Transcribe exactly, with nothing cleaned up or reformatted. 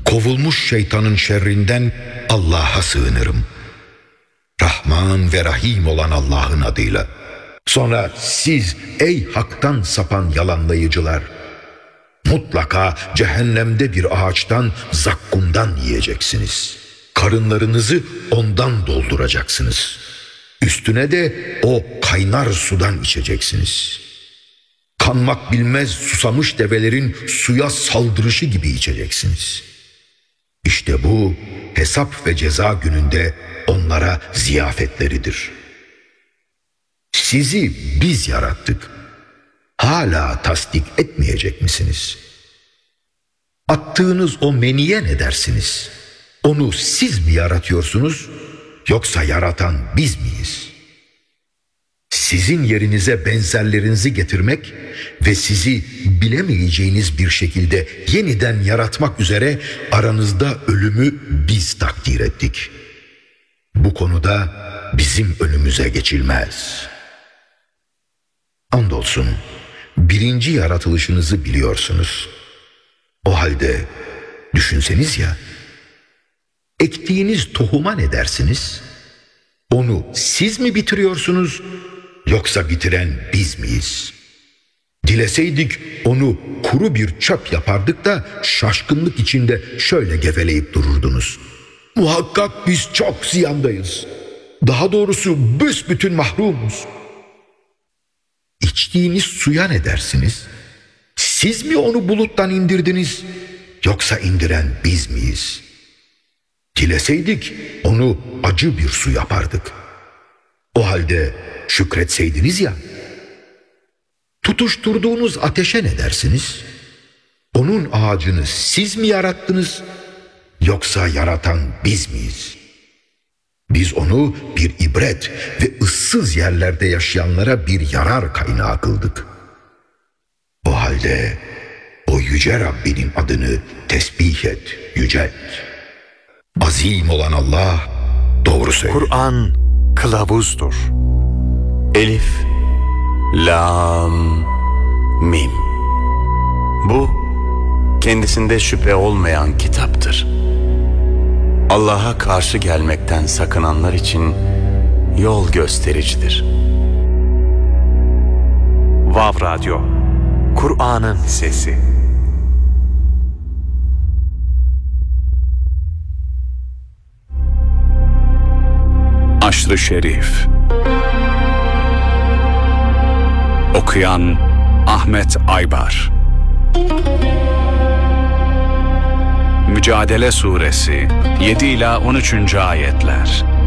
kovulmuş şeytanın şerrinden Allah'a sığınırım. Rahman ve Rahim olan Allah'ın adıyla. Sonra siz ey haktan sapan yalanlayıcılar, mutlaka cehennemde bir ağaçtan, zakkumdan yiyeceksiniz. Karınlarınızı ondan dolduracaksınız. Üstüne de o kaynar sudan içeceksiniz. Kanmak bilmez susamış develerin suya saldırışı gibi içeceksiniz. İşte bu hesap ve ceza gününde onlara ziyafetleridir. Sizi biz yarattık. Hala tasdik etmeyecek misiniz? Attığınız o meniye ne dersiniz? Onu siz mi yaratıyorsunuz, yoksa yaratan biz miyiz? Sizin yerinize benzerlerinizi getirmek ve sizi bilemeyeceğiniz bir şekilde yeniden yaratmak üzere aranızda ölümü biz takdir ettik. Bu konuda bizim önümüze geçilmez. Andolsun birinci yaratılışınızı biliyorsunuz. O halde düşünseniz ya, ektiğiniz tohuma ne dersiniz? Onu siz mi bitiriyorsunuz, yoksa bitiren biz miyiz? Dileseydik onu kuru bir çöp yapardık da şaşkınlık içinde şöyle geveleyip dururdunuz: muhakkak biz çok ziyandayız. Daha doğrusu büsbütün mahrumuz. İçtiğiniz suya ne dersiniz? Siz mi onu buluttan indirdiniz, yoksa indiren biz miyiz? Dileseydik onu acı bir su yapardık. O halde şükretseydiniz ya. Tutuşturduğunuz ateşe ne dersiniz? Onun ağacını siz mi yarattınız, yoksa yaratan biz miyiz? Biz onu bir ibret ve ıssız yerlerde yaşayanlara bir yarar kaynağı kıldık. O halde o yüce Rabbinin adını tesbih et, yücelt. Azim olan Allah doğru söylüyor. Kur'an kılavuzdur. Elif, Lam, Mim. Bu kendisinde şüphe olmayan kitaptır. Allah'a karşı gelmekten sakınanlar için yol göstericidir. Vav Radyo, Kur'an'ın sesi. Aşr-ı Şerif. Okuyan Ahmet Aybar. Mücadele Suresi yedi ila on üçüncü ayetler.